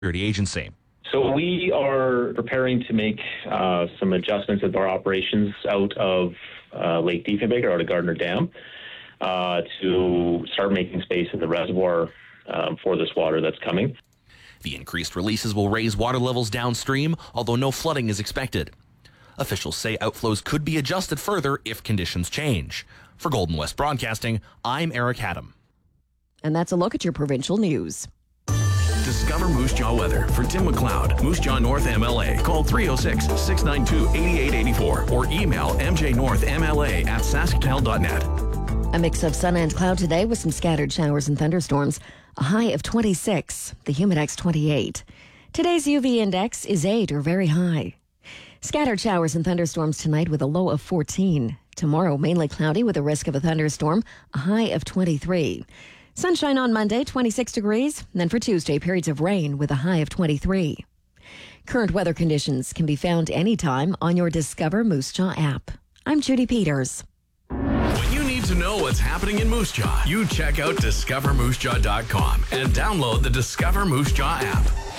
Security Agency. So we are preparing to make some adjustments of our operations out of Lake Diefenbaker, out of Gardner Dam, to start making space in the reservoir for this water that's coming. The increased releases will raise water levels downstream, although no flooding is expected. Officials say outflows could be adjusted further if conditions change. For Golden West Broadcasting, I'm Eric Haddam. And that's a look at your provincial news. Discover Moose Jaw weather for Tim McLeod, Moose Jaw North MLA. Call 306-692-8884 or email mjnorthmla@sasktel.net. A mix of sun and cloud today with some scattered showers and thunderstorms. A high of 26, the Humidex 28. Today's UV index is 8 or very high. Scattered showers and thunderstorms tonight with a low of 14. Tomorrow, mainly cloudy with a risk of a thunderstorm, a high of 23. Sunshine on Monday, 26 degrees. Then for Tuesday, periods of rain with a high of 23. Current weather conditions can be found anytime on your Discover Moose Jaw app. I'm Judy Peters. When you need to know what's happening in Moose Jaw, you check out discovermoosejaw.com and download the Discover Moose Jaw app.